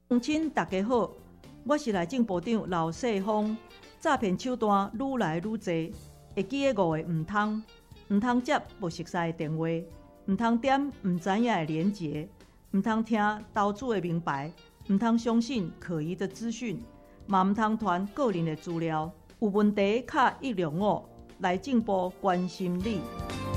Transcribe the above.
乡亲大家好，我是内政部长刘世芳。诈骗手段愈来愈多，会记的5个唔通接不熟悉的电话，唔通点唔知影的连结，唔通听投资的名牌，唔通相信可疑的资讯，嘛唔通传个人的资料。有问题卡105，内政部关心你。